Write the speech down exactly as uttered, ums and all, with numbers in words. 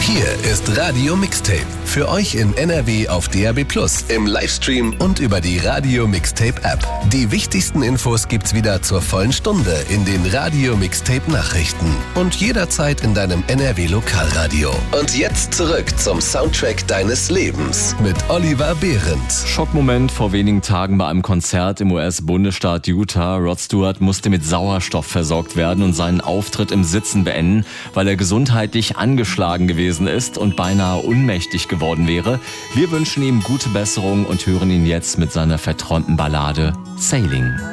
Hier ist Radio Mixtape. Für euch in N R W auf D A B plus, im Livestream und über die Radio Mixtape App. Die wichtigsten Infos gibt's wieder zur vollen Stunde in den Radio Mixtape Nachrichten und jederzeit in deinem N R W Lokalradio. Und jetzt zurück zum Soundtrack deines Lebens mit Oliver Behrendt. Schockmoment vor wenigen Tagen bei einem Konzert im U S-Bundesstaat Utah. Rod Stewart musste mit Sauerstoff versorgt werden und seinen Auftritt im Sitzen beenden, weil er gesundheitlich angeschlagen gewesen ist und beinahe ohnmächtig geworden wäre. Wir wünschen ihm gute Besserung und hören ihn jetzt mit seiner verträumten Ballade Sailing.